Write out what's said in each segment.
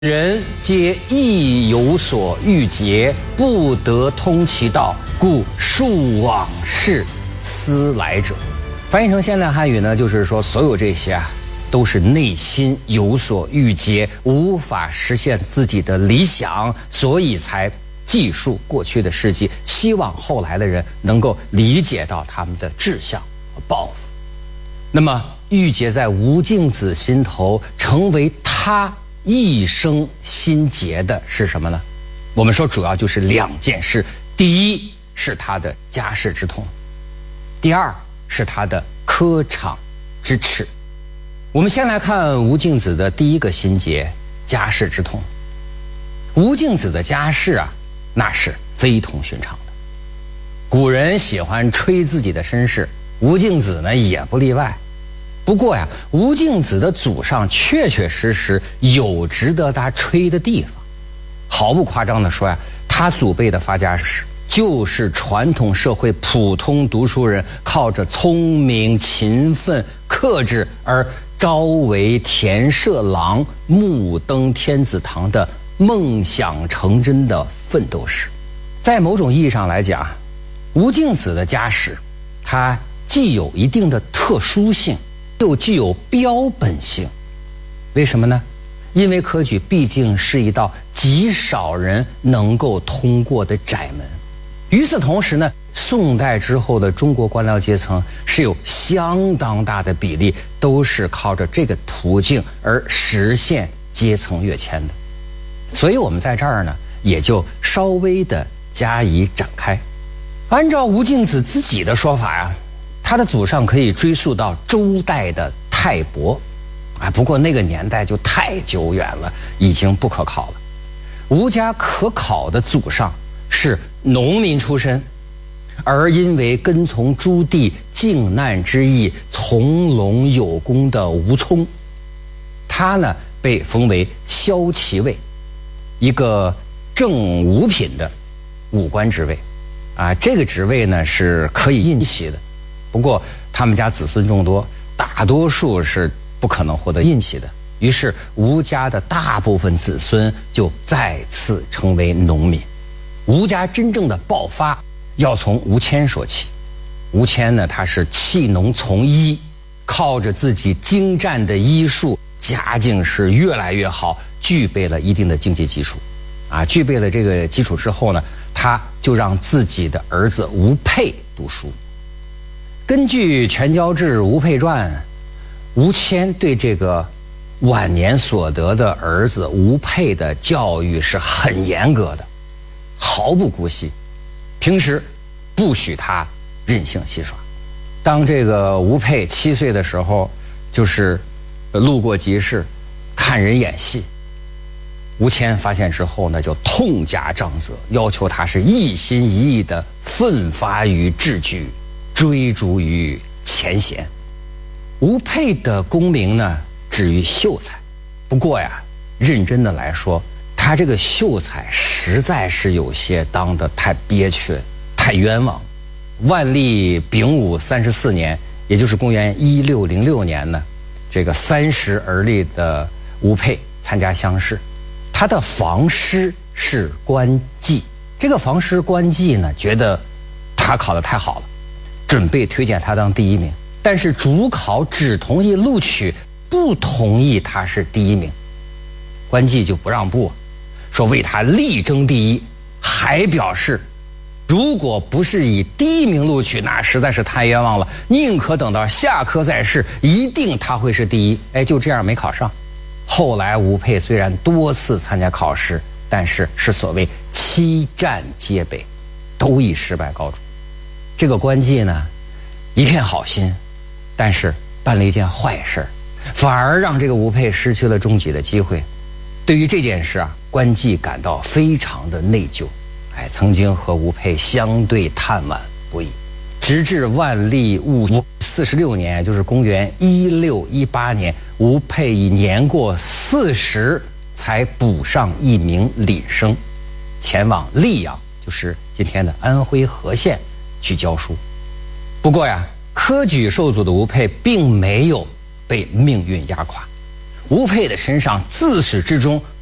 人皆亦有所欲竭，不得通其道，故述往事，思来者。翻译成现代汉语呢，就是说所有这些都是内心有所欲竭，无法实现自己的理想，所以才记述过去的事迹，希望后来的人能够理解到他们的志向和抱负。那么郁结在吴敬梓心头，成为他一生心结的是什么呢？我们说主要就是两件事，第一是他的家世之痛，第二是他的科场之耻。我们先来看吴敬梓的第一个心结，家世之痛。吴敬梓的家世那是非同寻常的。古人喜欢吹自己的身世，吴敬梓呢也不例外。不过吴敬梓的祖上确确实实有值得他吹的地方。毫不夸张地说他祖辈的发家史就是传统社会普通读书人靠着聪明、勤奋、克制而朝为田舍郎、暮登天子堂的梦想成真的奋斗史。在某种意义上来讲，吴敬梓的家史它既有一定的特殊性，又具有标本性。为什么呢？因为科举毕竟是一道极少人能够通过的窄门。与此同时呢，宋代之后的中国官僚阶层是有相当大的比例都是靠着这个途径而实现阶层跃迁的。所以我们在这儿呢，也就稍微的加以展开。按照吴敬梓自己的说法他的祖上可以追溯到周代的泰伯，不过那个年代就太久远了，已经不可考了。吴家可考的祖上是农民出身，而因为跟从朱棣靖难之役从龙有功的吴聪，他呢被封为骁骑尉，一个正五品的武官职位这个职位呢是可以印玺的。不过他们家子孙众多，大多数是不可能获得印玺的，于是吴家的大部分子孙就再次成为农民。吴家真正的爆发要从吴谦说起。吴谦呢，他是弃农从医，靠着自己精湛的医术，家境是越来越好，具备了一定的经济基础具备了这个基础之后呢，他就让自己的儿子吴佩读书。根据《全交志·吴佩传》，吴谦对这个晚年所得的儿子吴佩的教育是很严格的，毫不姑息，平时不许他任性戏耍。当这个吴佩7岁的时候，就是路过集市看人演戏，吴谦发现之后呢，就痛加杖责，要求他是一心一意的奋发于制举，追逐于前贤。吴佩的功名呢止于秀才，不过认真的来说，他这个秀才实在是有些当得太憋屈，太冤枉。万历丙午34年，也就是公元1606年呢，这个30而立的吴佩参加乡试，他的房师是官妓。这个房师官妓呢，觉得他考得太好了，准备推荐他当第一名，但是主考只同意录取，不同意他是第一名。官妓就不让步，说为他力争第一，还表示如果不是以第一名录取，那实在是太冤枉了，宁可等到下科再试，一定他会是第一。就这样没考上。后来吴佩虽然多次参加考试，但是所谓7战皆北，都以失败告终。这个官妓呢一片好心，但是办了一件坏事，反而让这个吴佩失去了中举的机会。对于这件事官妓感到非常的内疚，曾经和吴佩相对叹惋不已。直至万历戊戌46年，就是公元1618年，吴佩已年过40，才补上一名廪生，前往溧阳，就是今天的安徽和县去教书。不过科举受阻的吴佩并没有被命运压垮，吴佩的身上自始至终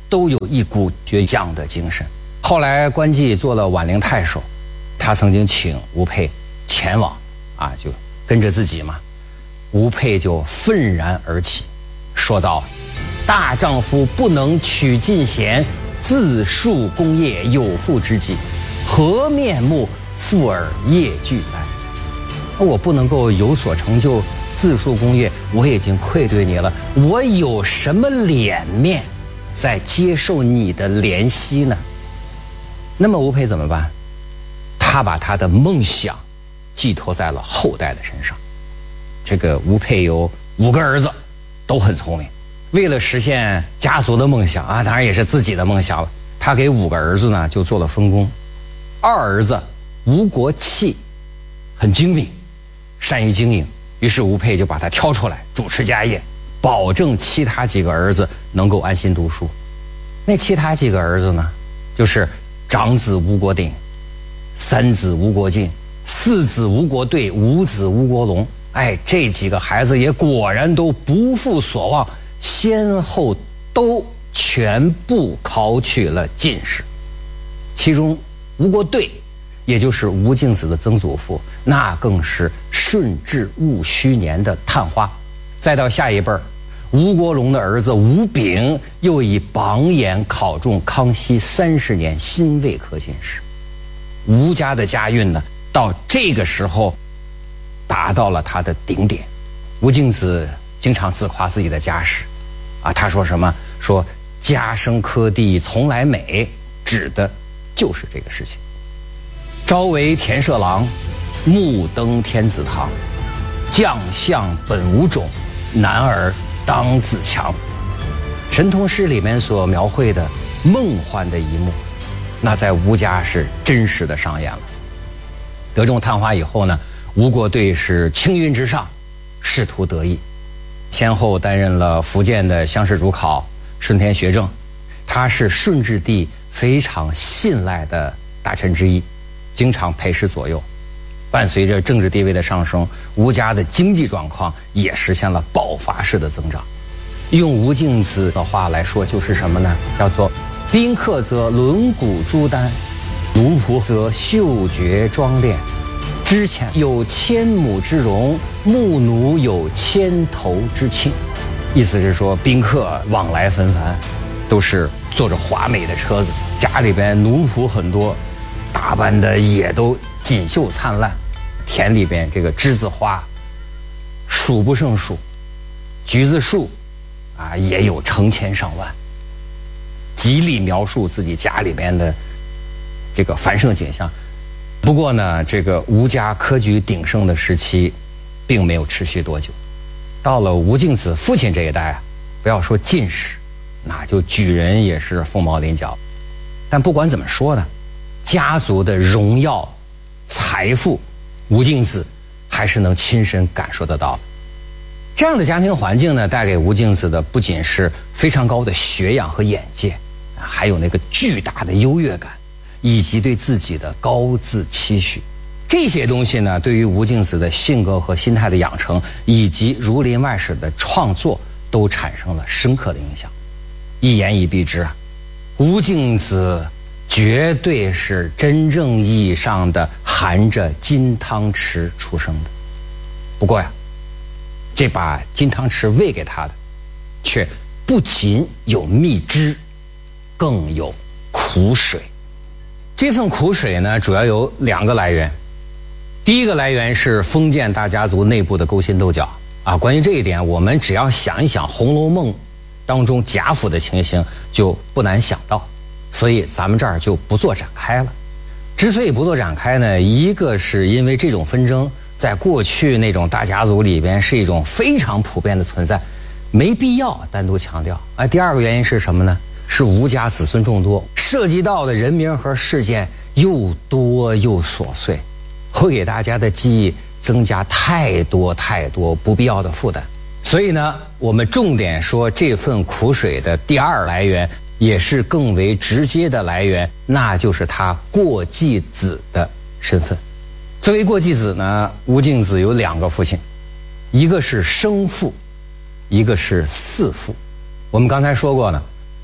都有一股倔强的精神。后来官继做了宛陵太守，他曾经请吴佩前往，就跟着自己嘛。吴佩就愤然而起，说道：“大丈夫不能取进贤，自述功业有负之己，何面目复而业俱哉？我不能够有所成就，自述功业，我已经愧对你了，我有什么脸面再接受你的怜惜呢？”那么吴佩怎么办？他把他的梦想寄托在了后代的身上。这个吴佩有5个儿子，都很聪明。为了实现家族的梦想当然也是自己的梦想了，他给5个儿子呢就做了分工。二儿子吴国器很精明，善于经营，于是吴佩就把他挑出来主持家业，保证其他几个儿子能够安心读书。那其他几个儿子呢，就是长子吴国鼎、3子吴国敬、4子吴国对、5子吴国龙。这几个孩子也果然都不负所望，先后都全部考取了进士。其中吴国对，也就是吴敬梓的曾祖父，那更是顺治戊戌年的探花。再到下一辈儿，吴国龙的儿子吴炳又以榜眼考中康熙30年辛未科进士。吴家的家运呢，到这个时候达到了他的顶点。吴敬梓经常自夸自己的家世他说什么？说家生科第从来美，指的就是这个事情。朝为田舍郎，暮登天子堂，将相本无种，男儿当自强。神童诗里面所描绘的梦幻的一幕，那在吴家是真实的上演了。得中探花以后呢，吴国对是青云直上，仕途得意，先后担任了福建的乡试主考、顺天学政。他是顺治帝非常信赖的大臣之一，经常陪侍左右。伴随着政治地位的上升，吴家的经济状况也实现了爆发式的增长。用吴敬梓的话来说，就是什么呢？叫做宾客则轮毂朱丹，奴仆则嗅觉妆练，之前有千亩之容，牧奴有千头之轻。意思是说，宾客往来纷繁，都是坐着华美的车子，家里边奴仆很多，打扮的也都锦绣灿烂。田里边这个栀子花数不胜数，橘子树也有成千上万，极力描述自己家里边的这个繁盛景象。不过呢，这个吴家科举鼎盛的时期并没有持续多久。到了吴敬梓父亲这一代不要说进士，那就举人也是凤毛麟角。但不管怎么说呢，家族的荣耀、财富，吴敬梓还是能亲身感受得到的。这样的家庭环境呢，带给吴敬梓的不仅是非常高的学养和眼界，还有那个巨大的优越感，以及对自己的高自期许。这些东西呢，对于吴敬梓的性格和心态的养成，以及《儒林外史》的创作，都产生了深刻的影响。一言以蔽之吴敬梓绝对是真正意义上的含着金汤匙出生的。不过这把金汤匙喂给他的，却不仅有蜜汁，更有苦水。这份苦水呢，主要有2个来源。第一个来源是封建大家族内部的勾心斗角关于这一点，我们只要想一想《红楼梦》当中贾府的情形，就不难想到。所以咱们这儿就不做展开了。之所以不做展开呢，一个是因为这种纷争在过去那种大家族里边是一种非常普遍的存在，没必要单独强调。第二个原因是什么呢？是吴家子孙众多，涉及到的人名和事件又多又琐碎，会给大家的记忆增加太多不必要的负担。所以呢，我们重点说这份苦水的第2来源，也是更为直接的来源，那就是他过继子的身份。作为过继子呢，吴敬梓有2个父亲，一个是生父，一个是嗣父。我们刚才说过呢，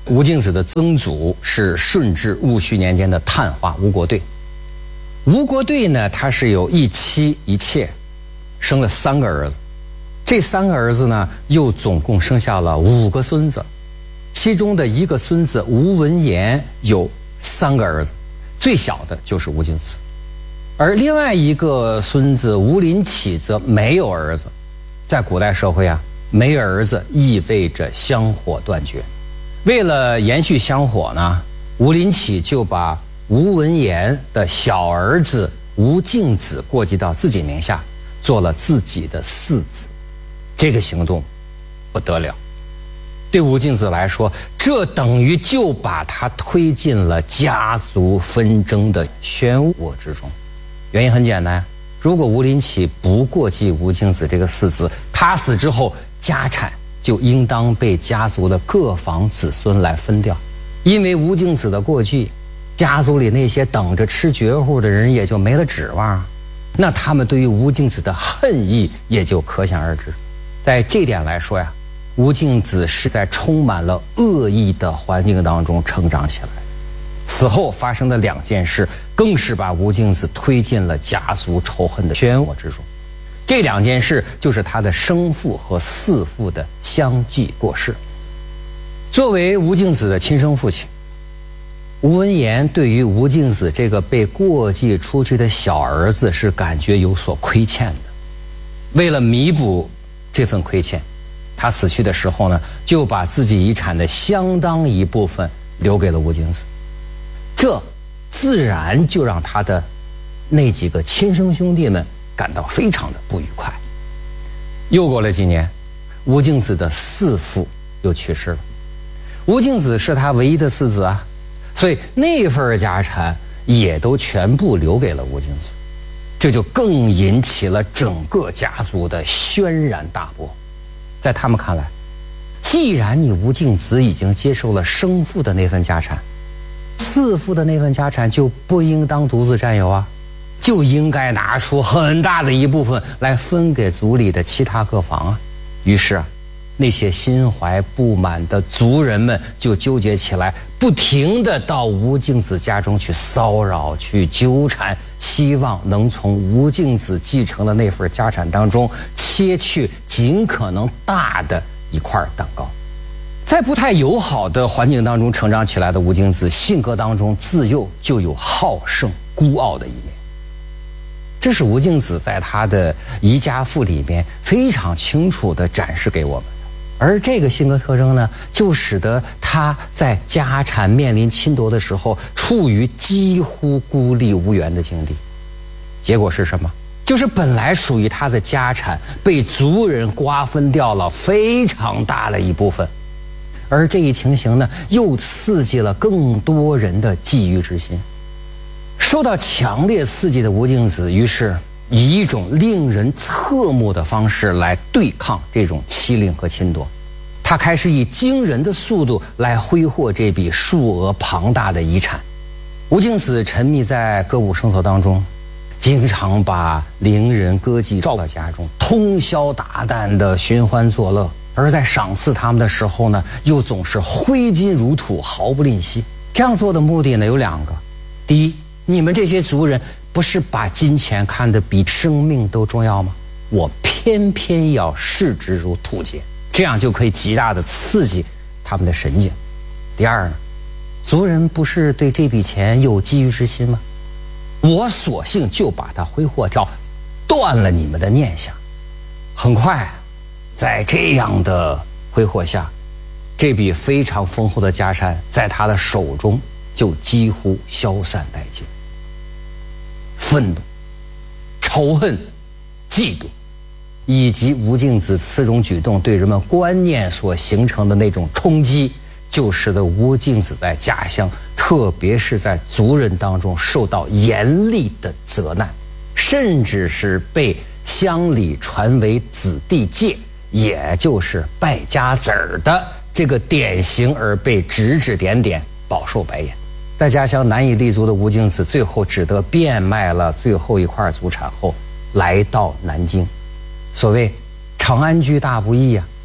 吴敬梓的曾祖是顺治戊戌年间的探花吴国对。吴国对呢，他是有一妻一妾，生了3个儿子。这3个儿子呢，又总共生下了5个孙子。其中的一个孙子吴文言有3个儿子，最小的就是吴敬梓。而另外一个孙子吴林起则没有儿子。在古代社会啊，没儿子意味着香火断绝。为了延续香火呢，吴林起就把吴文言的小儿子吴敬梓过继到自己名下，做了自己的嗣子。这个行动不得了，对吴敬梓来说，这等于就把他推进了家族纷争的漩涡之中。原因很简单，如果吴林起不过继吴敬梓这个嗣子，他死之后，家产就应当被家族的各房子孙来分掉。因为吴敬梓的过继，家族里那些等着吃绝户的人也就没了指望，那他们对于吴敬梓的恨意也就可想而知。在这点来说呀，吴敬梓是在充满了恶意的环境当中成长起来。此后发生的2件事，更是把吴敬梓推进了家族仇恨的漩涡之中。这2件事就是他的生父和嗣父的相继过世。作为吴敬梓的亲生父亲，吴文言对于吴敬梓这个被过继出去的小儿子是感觉有所亏欠的。为了弥补这份亏欠，他死去的时候呢，就把自己遗产的相当一部分留给了吴敬梓。这自然就让他的那几个亲生兄弟们感到非常的不愉快。又过了几年，吴敬梓的嗣父又去世了。吴敬梓是他唯一的嗣子啊，所以那份家产也都全部留给了吴敬梓。这就更引起了整个家族的轩然大波。在他们看来，既然你吴敬梓已经接受了生父的那份家产，嗣父的那份家产就不应当独自占有啊，就应该拿出很大的一部分来分给族里的其他各房啊。于是啊，那些心怀不满的族人们就纠结起来，不停地到吴敬梓家中去骚扰、去纠缠，希望能从吴敬梓继承的那份家产当中切去尽可能大的一块蛋糕。在不太友好的环境当中成长起来的吴敬梓，性格当中自幼就有好胜孤傲的一面。这是吴敬梓在他的《遗家赋》里面非常清楚地展示给我们的。而这个性格特征呢，就使得他在家产面临侵夺的时候，处于几乎孤立无援的境地。结果是什么？就是本来属于他的家产被族人瓜分掉了非常大的一部分。而这一情形呢，又刺激了更多人的觊觎之心。受到强烈刺激的吴敬梓，于是以一种令人侧目的方式来对抗这种欺凌和侵夺。他开始以惊人的速度来挥霍这笔数额庞大的遗产。吴敬梓沉迷在歌舞声色当中，经常把伶人歌妓召到家中，通宵达旦的寻欢作乐。而在赏赐他们的时候呢，又总是挥金如土，毫不吝惜。这样做的目的呢有2个。第一，你们这些族人不是把金钱看得比生命都重要吗？我偏偏要视之如土芥，这样就可以极大的刺激他们的神经。第二呢，族人不是对这笔钱有觊觎之心吗？我索性就把它挥霍掉，断了你们的念想。很快，在这样的挥霍下，这笔非常丰厚的家产在他的手中就几乎消散殆尽。愤怒、仇恨、嫉妒，以及吴敬梓此种举动对人们观念所形成的那种冲击，就使得吴敬梓在家乡，特别是在族人当中受到严厉的责难，甚至是被乡里传为子弟戒，也就是败家子儿的这个典型，而被指指点点，饱受白眼。在家乡难以立足的吴敬梓，最后只得变卖了最后一块祖产后，来到南京。所谓长安居大不易啊，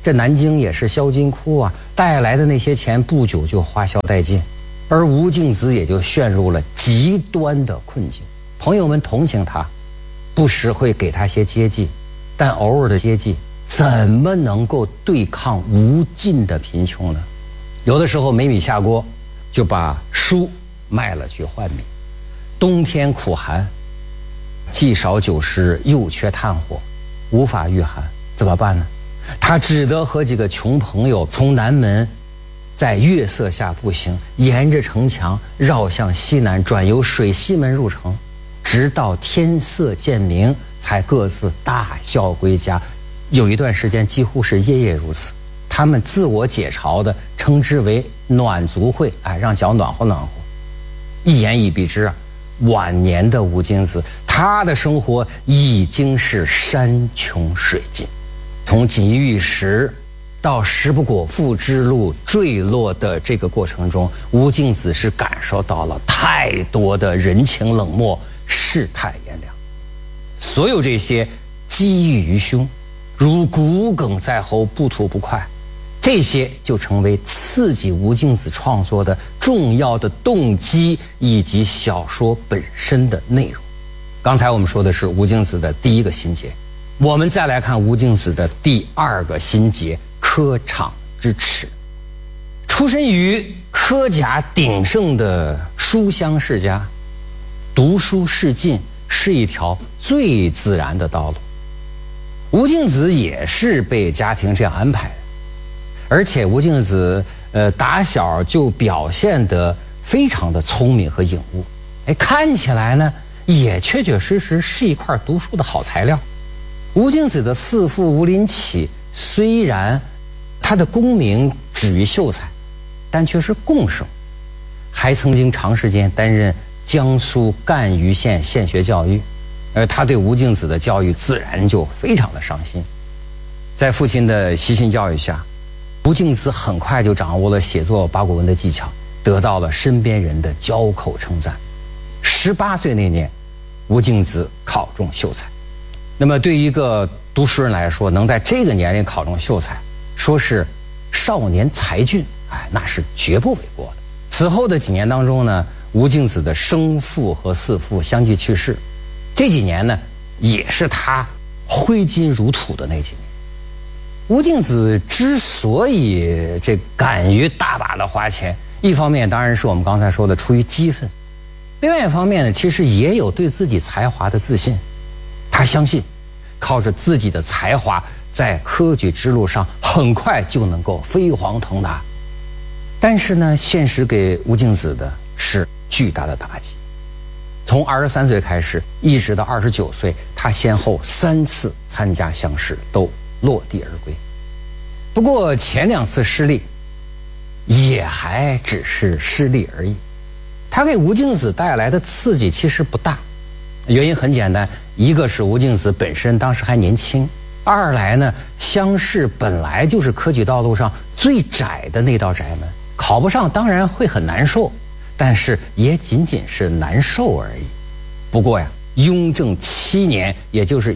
这南京也是销金窟啊，带来的那些钱不久就花销殆尽，而吴敬梓也就陷入了极端的困境。朋友们同情他，不时会给他些接济，但偶尔的接济怎么能够对抗无尽的贫穷呢？有的时候没米下锅，就把书卖了去换米。冬天苦寒，既少酒食又缺炭火，无法御寒，怎么办呢？他只得和几个穷朋友从南门在月色下步行，沿着城墙绕向西南，转由水西门入城，直到天色渐明才各自大笑归家。有一段时间几乎是夜夜如此，他们自我解嘲的称之为暖足会，让脚暖和暖和。一言以蔽之啊，晚年的吴敬梓，他的生活已经是山穷水尽。从锦衣玉食到食不果腹之路坠落的这个过程中，吴敬梓是感受到了太多的人情冷漠、世态炎凉。所有这些积郁于胸，如骨鲠在喉，不吐不快，这些就成为刺激吴敬梓创作的重要的动机以及小说本身的内容。刚才我们说的是吴敬梓的第一个心结，我们再来看吴敬梓的第二个心结，科场之耻。出身于科甲鼎盛的书香世家，读书仕进是一条最自然的道路。吴敬梓也是被家庭这样安排的，而且吴敬梓打小就表现得非常的聪明和颖悟，看起来呢也确确实实是一块读书的好材料。吴敬梓的四父吴林起虽然他的功名止于秀才，但却是贡生，还曾经长时间担任江苏赣榆县县学教育，而他对吴敬梓的教育自然就非常的上心。在父亲的悉心教育下，吴敬梓很快就掌握了写作八股文的技巧，得到了身边人的交口称赞。18岁那年，吴敬梓考中秀才。那么对于一个读书人来说，能在这个年龄考中秀才，说是少年才俊，那是绝不为过的。此后的几年当中呢，吴敬梓的生父和四父相继去世，这几年呢也是他挥金如土的那几年。吴敬梓之所以敢于大把的花钱，一方面当然是我们刚才说的出于激愤，另外一方面呢，其实也有对自己才华的自信。他相信靠着自己的才华，在科举之路上很快就能够飞黄腾达。但是呢，现实给吴敬梓的是巨大的打击。从23岁开始一直到29岁，他先后3次参加乡试都落地而归。不过前2次失利也还只是失利而已，他给吴敬梓带来的刺激其实不大。原因很简单，一个是吴敬梓本身当时还年轻，二来呢，乡试本来就是科举道路上最窄的那道窄门，考不上当然会很难受，但是也仅仅是难受而已。不过呀，雍正7年，也就是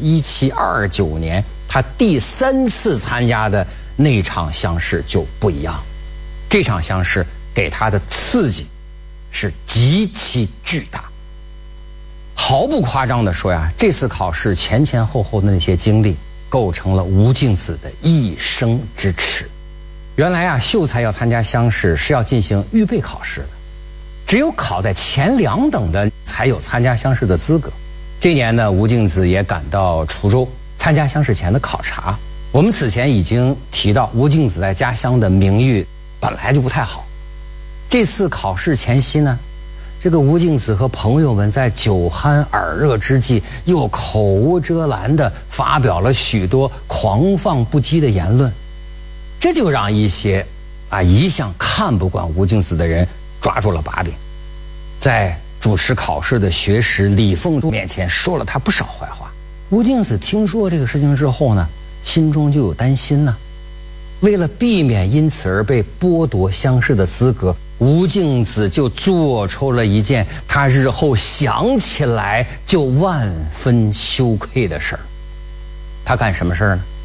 1729年，他第3次参加的那场乡试就不一样。这场乡试给他的刺激是极其巨大。毫不夸张地说呀，这次考试前前后后的那些经历，构成了吴敬梓的一生之耻。原来啊，秀才要参加乡试是要进行预备考试的，只有考在前2等的才有参加乡试的资格。这年呢，吴敬梓也赶到滁州参加乡试前的考察。我们此前已经提到，吴敬梓在家乡的名誉本来就不太好。这次考试前夕呢，这个吴敬梓和朋友们在酒酣耳热之际，又口无遮拦地发表了许多狂放不羁的言论，这就让一些一向看不惯吴敬梓的人抓住了把柄，在主持考试的学识李凤珠面前说了他不少坏话。吴敬梓听说这个事情之后呢，心中就有担心呢。为了避免因此而被剥夺乡试的资格，吴敬梓就做出了一件他日后想起来就万分羞愧的事儿。他干什么事儿呢？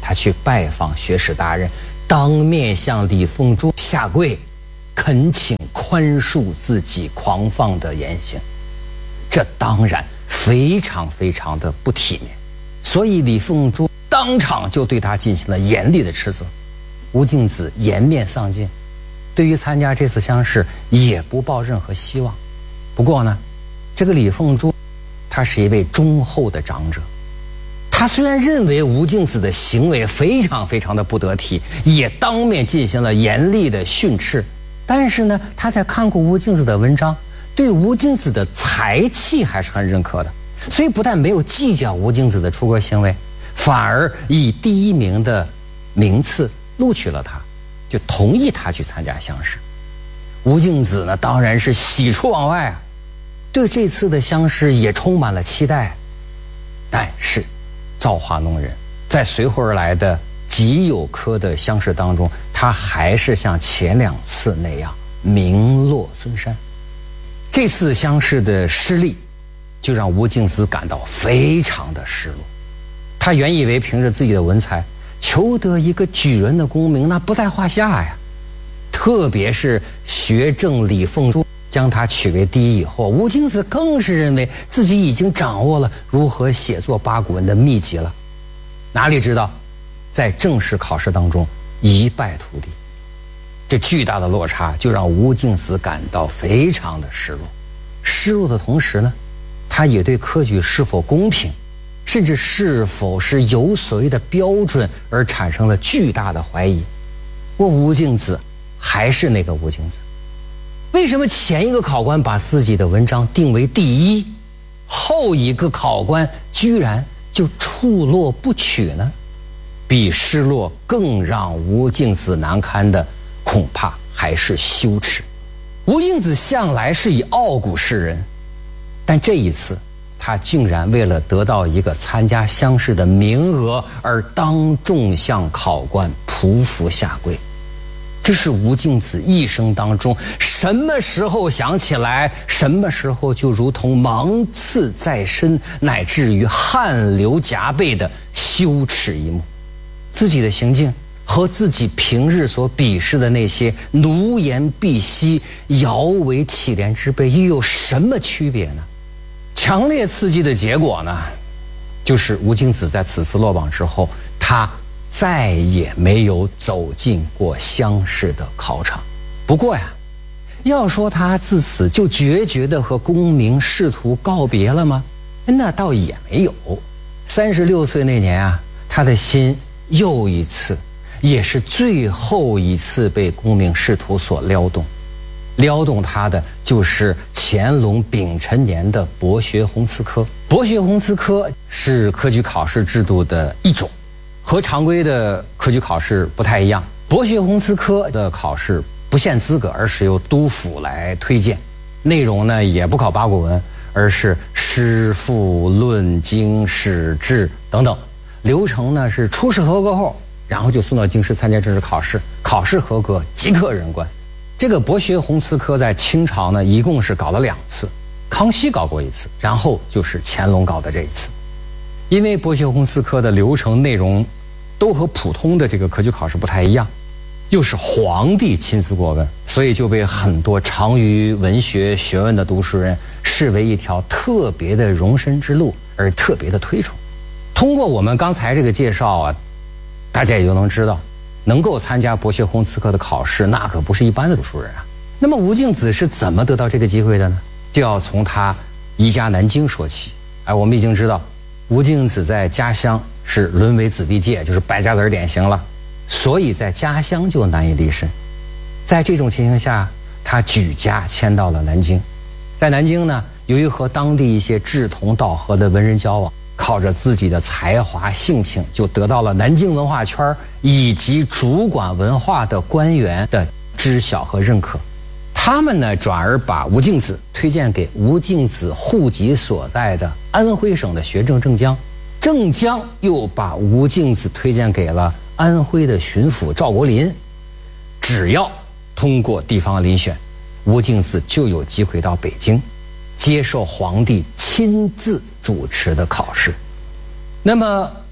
他去拜访学士大人，当面向李凤珠下跪，恳请宽恕自己狂放的言行。这当然非常非常的不体面，所以李凤珠当场就对他进行了严厉的斥责。吴敬梓颜面丧尽，对于参加这次乡试也不抱任何希望。不过呢，这个李凤珠他是一位忠厚的长者，他虽然认为吴敬梓的行为非常非常的不得体，也当面进行了严厉的训斥，但是呢，他在看过吴敬梓的文章，对吴敬梓的才气还是很认可的，所以不但没有计较吴敬梓的出格行为，反而以第1名的名次录取了他，就同意他去参加乡试。吴敬梓呢，当然是喜出望外啊，对这次的乡试也充满了期待。但是造化弄人，在随后而来的己酉科的乡试当中，他还是像前2次那样名落孙山。这次乡试的失利就让吴敬梓感到非常的失落。他原以为凭着自己的文采求得一个举人的功名那不在话下呀，特别是学政李凤珠将他取为第一以后，吴敬梓更是认为自己已经掌握了如何写作八股文的秘籍了。哪里知道在正式考试当中一败涂地，这巨大的落差就让吴敬梓感到非常的失落。失落的同时呢，他也对科举是否公平，甚至是否是有所谓的标准而产生了巨大的怀疑。吴敬梓还是那个吴敬梓，为什么前一个考官把自己的文章定为第1，后一个考官居然就触落不取呢？比失落更让吴敬梓难堪的，恐怕还是羞耻。吴敬梓向来是以傲骨示人，但这一次他竟然为了得到一个参加乡试的名额而当众向考官匍匐下跪。这是吴敬梓一生当中什么时候想起来，什么时候就如同芒刺在身，乃至于汗流浃背的羞耻一幕。自己的行径和自己平日所鄙视的那些奴颜婢膝、摇为乞怜之辈又有什么区别呢？强烈刺激的结果呢，就是吴敬梓在此次落榜之后，他再也没有走进过乡试的考场。不过呀，要说他自此就决绝地和功名仕途告别了吗？那倒也没有。36岁那年啊，他的心又一次，也是最后一次被功名仕途所撩动。撩动他的就是乾隆丙辰年的博学鸿词科。博学鸿词科是科举考试制度的一种，和常规的科举考试不太一样。博学鸿词科的考试不限资格，而是由督府来推荐，内容呢也不考八股文，而是诗赋论经史志等等。流程呢是初试合格后，然后就送到京师参加正式考试，考试合格即可任官。这个博学鸿词科在清朝呢一共是搞了2次，康熙搞过1次，然后就是乾隆搞的这一次。因为博学鸿词科的流程内容都和普通的这个科举考试不太一样，又是皇帝亲自过问，所以就被很多长于文学学问的读书人视为一条特别的容身之路，而特别的推崇。通过我们刚才这个介绍啊，大家也就能知道，能够参加博学鸿词科的考试，那可不是一般的读书人啊。那么吴敬梓是怎么得到这个机会的呢？就要从他移家南京说起。我们已经知道吴敬梓在家乡是沦为子弟界，就是败家子典型了，所以在家乡就难以立身。在这种情形下，他举家迁到了南京。在南京呢，由于和当地一些志同道合的文人交往，靠着自己的才华性情，就得到了南京文化圈以及主管文化的官员的知晓和认可。他们呢，转而把吴敬梓推荐给吴敬梓户籍所在的安徽省的学政郑江，郑江又把吴敬梓推荐给了安徽的巡抚赵国林。只要通过地方遴选，吴敬梓就有机会到北京接受皇帝亲自主持的考试。那么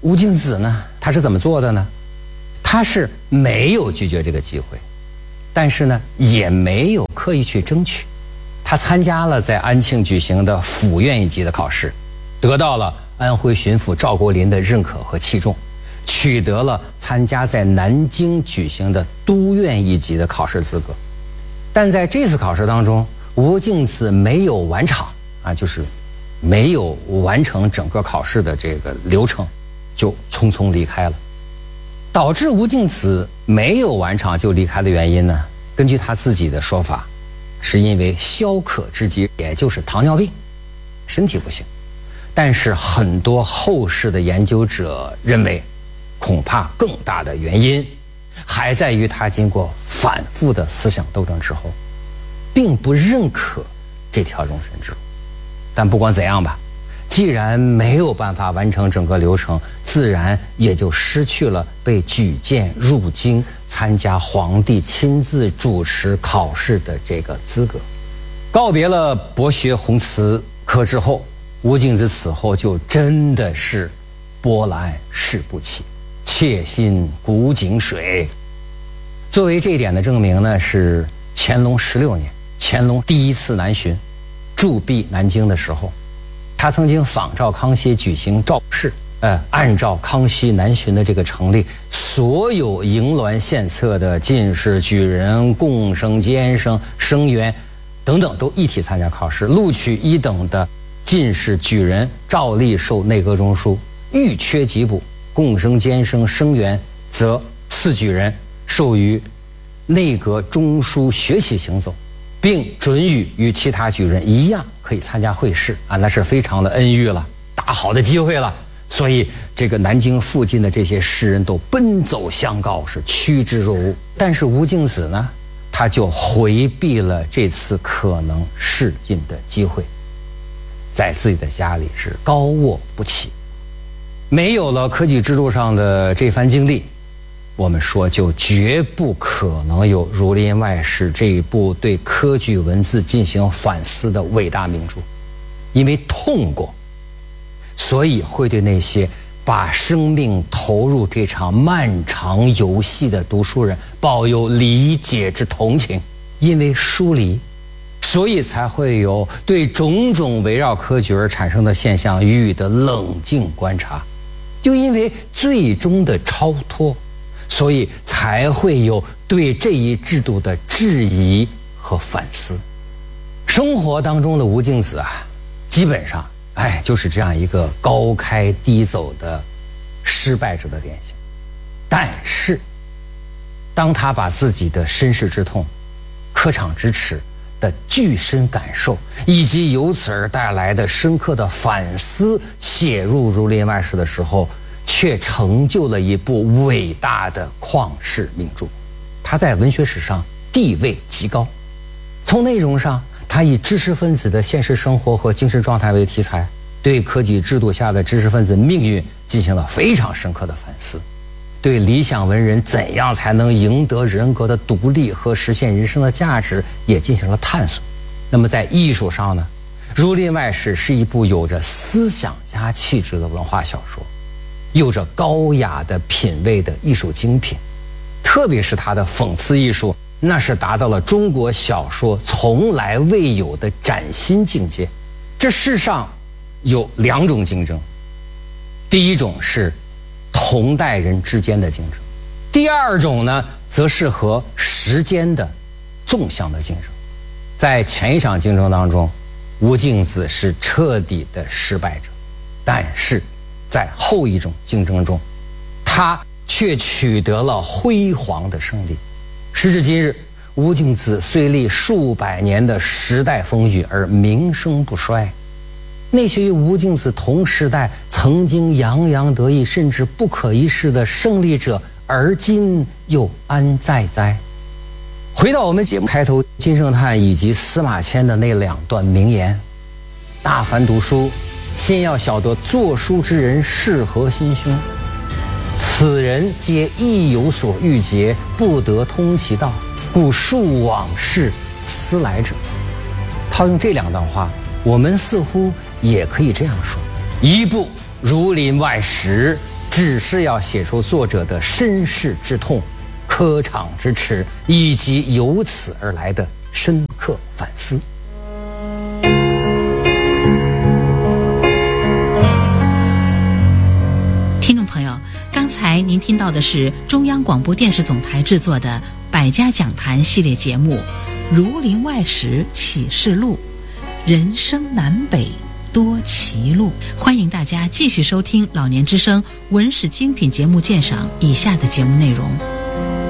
吴敬梓呢，他是怎么做的呢？他是没有拒绝这个机会，但是呢，也没有刻意去争取。他参加了在安庆举行的府院一级的考试，得到了安徽巡抚赵国林的认可和器重，取得了参加在南京举行的都院一级的考试资格。但在这次考试当中，吴敬梓没有完场就是没有完成整个考试的这个流程，就匆匆离开了。导致吴敬梓没有完场就离开的原因呢，根据他自己的说法，是因为消渴之疾，也就是糖尿病，身体不行。但是很多后世的研究者认为，恐怕更大的原因还在于他经过反复的思想斗争之后，并不认可这条容身之路。但不管怎样吧，既然没有办法完成整个流程，自然也就失去了被举荐入京参加皇帝亲自主持考试的这个资格。告别了博学鸿词科之后，吴敬梓此后就真的是波澜誓不起，切心古井水。作为这一点的证明呢，是乾隆16年，乾隆第一次南巡驻跸南京的时候，他曾经仿照康熙举行诏示，按照康熙南巡的这个成立，所有营銮献策的进士、举人、贡生、监生、生员等等都一体参加考试。录取1等的进士、举人照例授内阁中书，遇缺即补；贡生、监生、生员则次举人授予内阁中书学习行走，并准予与其他举人一样可以参加会试那是非常的恩遇了，大好的机会了。所以这个南京附近的这些士人都奔走相告，是趋之若鹜。但是吴敬梓呢，他就回避了这次可能试进的机会，在自己的家里是高卧不起。没有了科举制度上的这番经历，我们说就绝不可能有《儒林外史》这一部对科举文字进行反思的伟大名著。因为痛过，所以会对那些把生命投入这场漫长游戏的读书人抱有理解之同情。因为疏离，所以才会有对种种围绕科举而产生的现象予以的冷静观察。就因为最终的超脱，所以才会有对这一制度的质疑和反思。生活当中的吴敬梓基本上就是这样一个高开低走的失败者的典型。但是当他把自己的身世之痛、科场之耻的具身感受，以及由此而带来的深刻的反思写入《儒林外史》的时候，却成就了一部伟大的旷世名著。它在文学史上地位极高。从内容上，它以知识分子的现实生活和精神状态为题材，对科举制度下的知识分子命运进行了非常深刻的反思，对理想文人怎样才能赢得人格的独立和实现人生的价值也进行了探索。那么在艺术上呢，《儒林外史》是一部有着思想家气质的文化小说，有着高雅的品味的艺术精品，特别是它的讽刺艺术，那是达到了中国小说从来未有的崭新境界。这世上有2种竞争，第一种是同代人之间的竞争，第二种呢，则是和时间的纵向的竞争。在前一场竞争当中，吴敬梓是彻底的失败者，但是在后一种竞争中，他却取得了辉煌的胜利。时至今日，吴敬梓虽历数百年的时代风雨而名声不衰，那些与吴敬梓同时代曾经洋洋得意甚至不可一世的胜利者，而今又安在哉？回到我们节目开头，金圣叹以及司马迁的那2段名言：大凡读书，先要晓得作书之人是何心胸，此人皆亦有所欲竭，不得通其道，故述往事，思来者。套用这2段话，我们似乎也可以这样说：一部《儒林外史》 只是要写出作者的身世之痛、科场之耻，以及由此而来的深刻反思。 听众朋友，刚才您听到的是中央广播电视总台制作的百家讲坛系列节目《儒林外史启示录》，人生南北多歧路。欢迎大家继续收听老年之声文史精品节目鉴赏以下的节目内容。